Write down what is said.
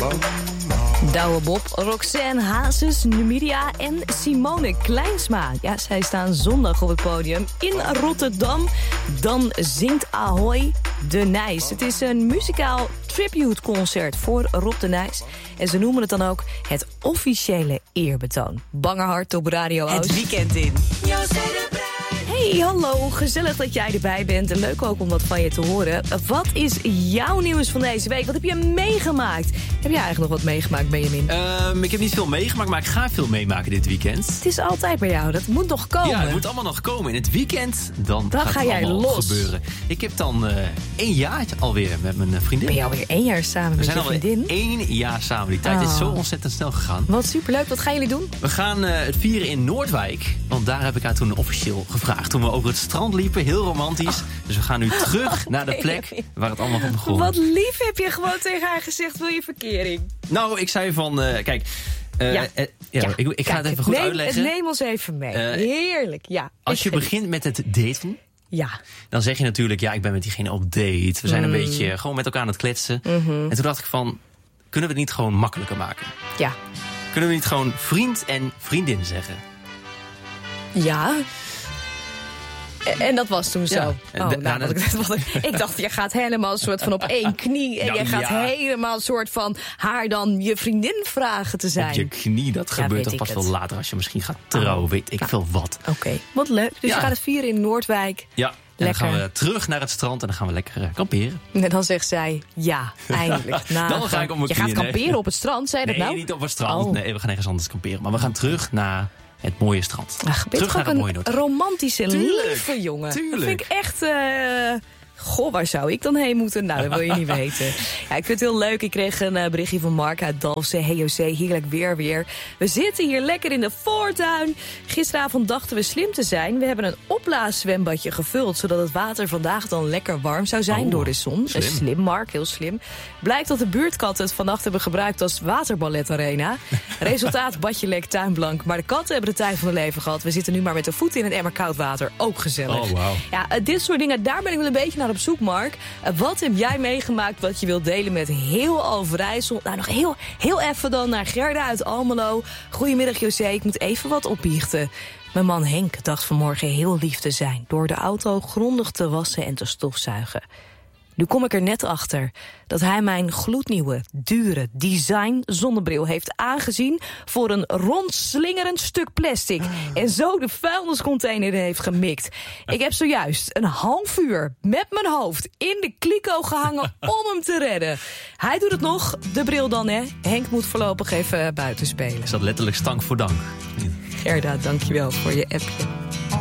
Douwe Bob, Roxanne Hazes, Numidia en Simone Kleinsma. Ja, zij staan zondag op het podium in Rotterdam. Dan zingt Ahoy de Nijs. Het is een muzikaal tributeconcert voor Rob de Nijs. En ze noemen het dan ook het officiële eerbetoon. Bangerhart op Radio Oost. Het weekend in. Hey, hallo. Gezellig dat jij erbij bent. En leuk ook om wat van je te horen. Wat is jouw nieuws van deze week? Wat heb je meegemaakt? Heb jij eigenlijk nog wat meegemaakt, Benjamin? Ik heb niet veel meegemaakt, maar ik ga veel meemaken dit weekend. Het is altijd bij jou. Dat moet nog komen. Ja, het moet allemaal nog komen. In het weekend, dan gaat ga het jij allemaal los. gebeuren. Ik heb dan 1 jaar alweer met mijn vriendin. Ben je alweer 1 jaar samen met je vriendin? We zijn alweer 1 jaar samen. Die tijd is zo ontzettend snel gegaan. Wat superleuk. Wat gaan jullie doen? We gaan het vieren in Noordwijk. Want daar heb ik haar toen officieel gevraagd. Toen we over het strand liepen, heel romantisch. Dus we gaan nu terug naar de plek waar het allemaal van begon. Wat lief heb je gewoon tegen haar gezegd. Wil je verkering? Nou, ik zei van, kijk... Ik ga het even goed uitleggen. Neem ons even mee. Heerlijk, ja. Als je begint met het daten... Ja. Dan zeg je natuurlijk, ja, ik ben met diegene op date. We zijn een beetje gewoon met elkaar aan het kletsen. En toen dacht ik van, kunnen we het niet gewoon makkelijker maken? Ja. Kunnen we niet gewoon vriend en vriendin zeggen? Ja. En dat was toen zo. Ja. Ik dacht, je gaat helemaal een soort van op 1 knie. En je gaat helemaal een soort van haar dan je vriendin vragen te zijn. Op je knie, dat gebeurt toch pas wel later als je misschien gaat trouwen. Weet ik veel wat. Oké, wat leuk. Dus je gaat het vieren in Noordwijk. Ja. En dan gaan we terug naar het strand en dan gaan we lekker kamperen. En dan zegt zij, ja, eindelijk. Dan ga ik op mijn je knieën. gaat kamperen op het strand, zei je dat nou? Nee, niet op het strand. Nee, we gaan ergens anders kamperen. Maar we gaan terug naar het mooie strand. Terug naar het mooie Noordwijk. Een romantische, lieve jongen. Tuurlijk. Dat vind ik echt... Goh, waar zou ik dan heen moeten? Nou, dat wil je niet weten. Ja, ik vind het heel leuk. Ik kreeg een berichtje van Mark uit Dalfsen. Hey José, heerlijk weer. We zitten hier lekker in de voortuin. Gisteravond dachten we slim te zijn. We hebben een opblaaszwembadje gevuld, zodat het water vandaag dan lekker warm zou zijn door de zon. Slim, Mark, heel slim. Blijkt dat de buurtkatten het vannacht hebben gebruikt als waterballetarena. Resultaat, badje lek, tuinblank. Maar de katten hebben de tijd van hun leven gehad. We zitten nu maar met de voeten in het emmer koud water. Ook gezellig. Oh, wow. Ja, dit soort dingen, daar ben ik wel een beetje naar op zoek, Mark. Wat heb jij meegemaakt wat je wilt delen met heel Overijssel? Nou, nog heel even dan naar Gerda uit Almelo. Goedemiddag, José. Ik moet even wat opbiechten. Mijn man Henk dacht vanmorgen heel lief te zijn door de auto grondig te wassen en te stofzuigen. Nu kom ik er net achter dat hij mijn gloednieuwe, dure design zonnebril heeft aangezien voor een rondslingerend stuk plastic. En zo de vuilniscontainer heeft gemikt. Ik heb zojuist een half uur met mijn hoofd in de kliko gehangen om hem te redden. Hij doet het nog, de bril dan hè. Henk moet voorlopig even buiten spelen. Is dat letterlijk stank voor dank? Gerda, dankjewel voor je appje.